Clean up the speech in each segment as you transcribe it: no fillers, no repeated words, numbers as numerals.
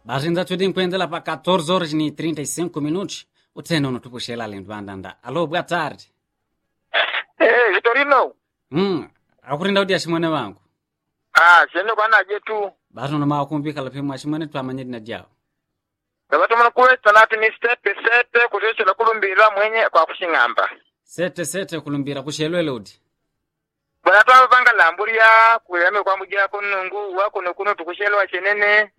Bazinza tudem kwendela pa 14 horas e 35 minutos. O teno no tupo shela lendo andanda. Alô, boa tarde. Vitorino. Akurinda udia shimone wangu. Shene bwana jetu. Bazo na makumbika la pema shimone tu amanyedi na jao. Baba tumana kuwesta nati ni sete kutesha la kulumbira mwenye kwa kushingamba. Sete kulumbira kushelwele udi. Bwana tuwa panga lamburia kuyame kwa mujia kunungu wako nukuno tukushelwa chenene.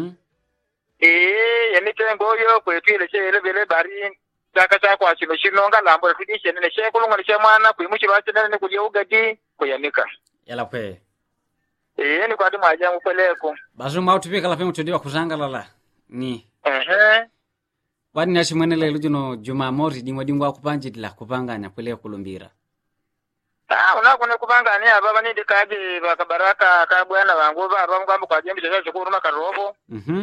Yanite ngoyo kwetuile shele vile bari chaka kwa shino lambura tudishe nene she kulunga nishe mwana kuimushi bache nene kulia ugadi kuyamika. Yala kwe. Ni kwa dimu ajangu kweleko. Bazo mautupika la pema tudiwa kuzanga lala. Ni. Wadi na shimone lelu juno Jumamori dingwa kupanjitila kupanganya kwele kulumbira. Unakune kupanganya baba nidi kaji bakabaraka kabwana wangu baba mkwambu kwa jembi chasha chukuru makarobo.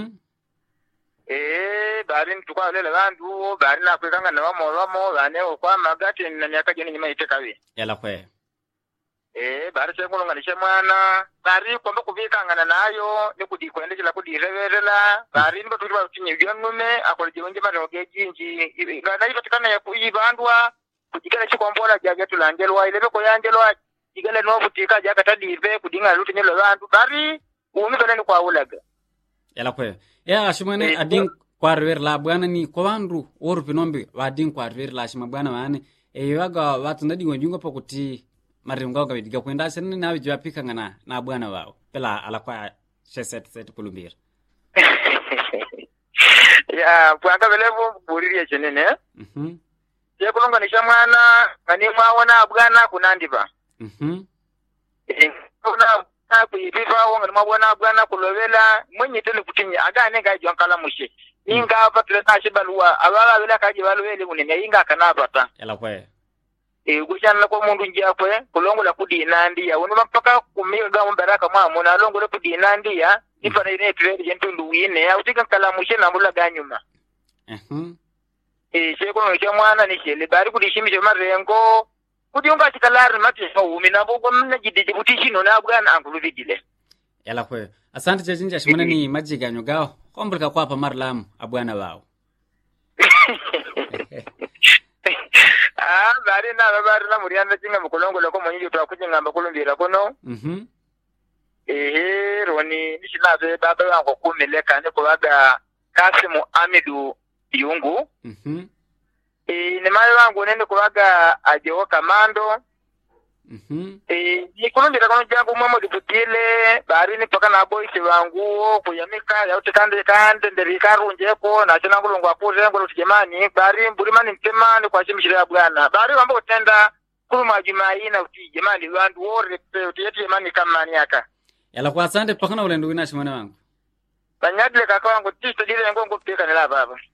Bari ntukwa lele bandu bari na kwekanga na wamo bane kwa magati na nyaka jeni nyima itekawe. Yala kwe. Bari chekulu nganishe mwana bari kwamba kuvikanga na nayo ni kudikwende chila kudireverela bari nipa tuliwa utinyigiwa nume akoliji unji maroge jinji gana ipatikana ya kuibandwa kujikele chikombola jaga tulangelwa ilebe koyangelwa jikele nobutika jaga tadive kudinga luti nyelo bandu bari umikana ni kwa ulaga. Yala kwe. Ya shimone adin kwa rwer la bwana ni kwa wandu orupi nombi wadin kwa rwer la shima bwana wane yaga watu ndadi ngonjunga po kuti maringo ga bidiga kwenda sene na bijwa pika ngana na bwana wao pela ala kwa set kulumbira. Ya pwanga belevu buririe chenene. Je kulonga ni shamwana ngani mwaona bwana kunandiba. Kuna kuibiva wonga mabwana bwana kulovela mwenye tele kutinya agane gaji wankala mushe inga abatule na shibalwa abala bila kaji balwele munene inga kanabata Yala kwe. Gushana ko mundu njakwe kulongo la kudina ndia wono mpaka kumiga mbaraka mwa na longo la kudina ndia ifana ine trade jentundu wine autika kala mushe na mula ganyuma sheko no chamwana ni shele bari kudishimisha marengo kudiunga chikalari mati umi na bogo mna jidiji kutishino na bwana angulu vigile. Yala kwe. Asante chechinja shimone ni majiga nyogao. Kombrika kwa pa marlamu abwana wao. Bari na murianda chinga mkulongo lako mwenye tuwakuchinga mbakulumbira kono. Roni nishinaze baba wangu kumeleka niko waga Kasimu Amidu Yungu. Ni mayo wangu nende kuwaga ajewo kamando. Ni kulumbira kono jangu mwamo diputile bari ni paka na boisi wangu kuyamika ya utikande nderikaru njeko na chena ngulungu wakuze ngulu tijemani bari mburimani mtemani kwa shimishire ya bwana bari wambo utenda kuluma jumai na utijemani wandu wore utiyeti jemani kama niaka. Yala kwa asante paka na ulendu wina shimone wangu. Banyadile kaka wangu tisto jile ngongo peka nila baba.